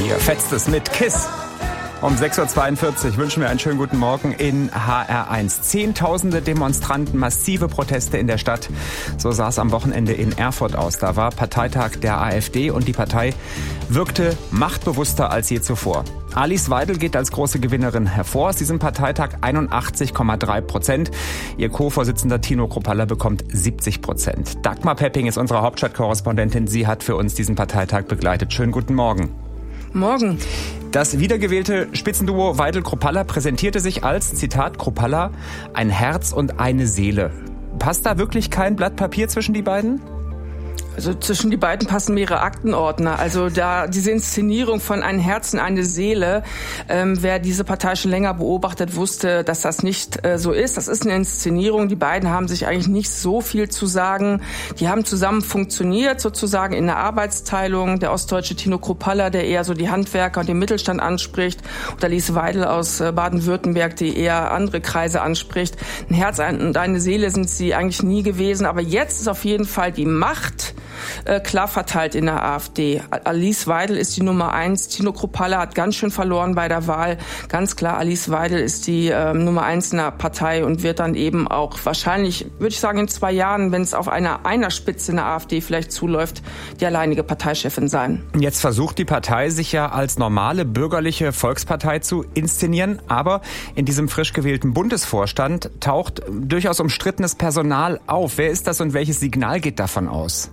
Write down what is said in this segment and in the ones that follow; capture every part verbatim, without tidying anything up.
Hier fetzt es mit KISS. Um sechs Uhr zweiundvierzig wünschen wir einen schönen guten Morgen in H R eins. Zehntausende Demonstranten, massive Proteste in der Stadt. So sah es am Wochenende in Erfurt aus. Da war Parteitag der AfD und die Partei wirkte machtbewusster als je zuvor. Alice Weidel geht als große Gewinnerin hervor. Aus diesem Parteitag einundachtzig Komma drei Prozent. Ihr Co-Vorsitzender Tino Kruppalla bekommt siebzig Prozent. Dagmar Pepping ist unsere Hauptstadtkorrespondentin. Sie hat für uns diesen Parteitag begleitet. Schönen guten Morgen. Morgen. Das wiedergewählte Spitzenduo Weidel-Kruppalla präsentierte sich als, Zitat, Kruppalla, ein Herz und eine Seele. Passt da wirklich kein Blatt Papier zwischen die beiden? Also zwischen die beiden passen mehrere Aktenordner. Also da diese Inszenierung von ein Herz und eine Seele, ähm, wer diese Partei schon länger beobachtet, wusste, dass das nicht äh, so ist. Das ist eine Inszenierung. Die beiden haben sich eigentlich nicht so viel zu sagen. Die haben zusammen funktioniert, sozusagen in der Arbeitsteilung. Der ostdeutsche Tino Kruppalla, der eher so die Handwerker und den Mittelstand anspricht, und Alice Weidel aus äh, Baden-Württemberg, die eher andere Kreise anspricht. Ein Herz und eine Seele sind sie eigentlich nie gewesen. Aber jetzt ist auf jeden Fall die Macht Äh, klar verteilt in der AfD. Alice Weidel ist die Nummer eins. Tino Kruppalla hat ganz schön verloren bei der Wahl. Ganz klar, Alice Weidel ist die äh, Nummer eins in der Partei und wird dann eben auch wahrscheinlich, würde ich sagen, in zwei Jahren, wenn es auf einer, einer Spitze in der AfD vielleicht zuläuft, die alleinige Parteichefin sein. Jetzt versucht die Partei, sich ja als normale bürgerliche Volkspartei zu inszenieren. Aber in diesem frisch gewählten Bundesvorstand taucht durchaus umstrittenes Personal auf. Wer ist das und welches Signal geht davon aus?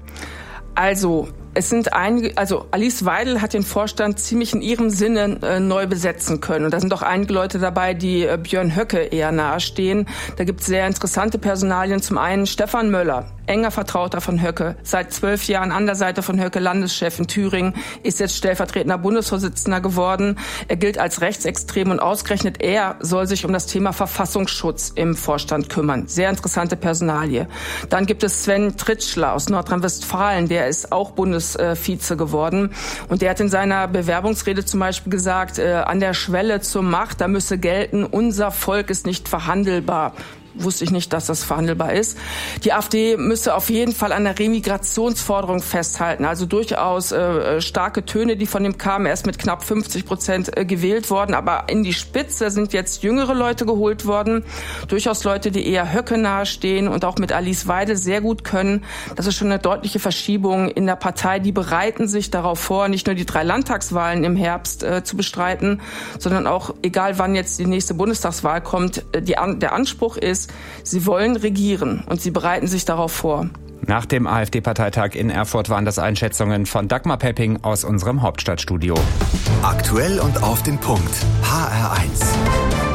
Also, es sind einige, also Alice Weidel hat den Vorstand ziemlich in ihrem Sinne äh, neu besetzen können. Und da sind auch einige Leute dabei, die äh, Björn Höcke eher nahestehen. Da gibt es sehr interessante Personalien. Zum einen Stefan Möller, enger Vertrauter von Höcke, seit zwölf Jahren an der Seite von Höcke Landeschef in Thüringen, ist jetzt stellvertretender Bundesvorsitzender geworden. Er gilt als rechtsextrem und ausgerechnet er soll sich um das Thema Verfassungsschutz im Vorstand kümmern. Sehr interessante Personalie. Dann gibt es Sven Tritschler aus Nordrhein-Westfalen, der ist auch Bundesvize geworden. Und der hat in seiner Bewerbungsrede zum Beispiel gesagt, äh, an der Schwelle zur Macht, da müsse gelten, unser Volk ist nicht verhandelbar. Wusste ich nicht, dass das verhandelbar ist. Die AfD müsse auf jeden Fall an der Remigrationsforderung festhalten. Also durchaus äh, starke Töne, die von ihm kamen. Er ist mit knapp fünfzig Prozent äh, gewählt worden. Aber in die Spitze sind jetzt jüngere Leute geholt worden. Durchaus Leute, die eher Höcke nahestehen und auch mit Alice Weidel sehr gut können. Das ist schon eine deutliche Verschiebung in der Partei. Die bereiten sich darauf vor, nicht nur die drei Landtagswahlen im Herbst äh, zu bestreiten, sondern auch, egal wann jetzt die nächste Bundestagswahl kommt, äh, die, der Anspruch ist, sie wollen regieren und sie bereiten sich darauf vor. Nach dem AfD-Parteitag in Erfurt waren das Einschätzungen von Dagmar Pepping aus unserem Hauptstadtstudio. Aktuell und auf den Punkt. H R eins.